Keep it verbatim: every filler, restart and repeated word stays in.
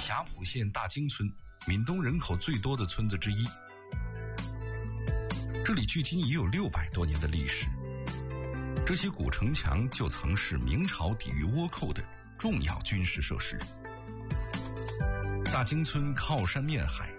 霞浦县大经村，闽东人口最多的村子之一。这里距今已有六百多年的历史，这些古城墙就曾是明朝抵御倭寇的重要军事设施。大经村靠山面海，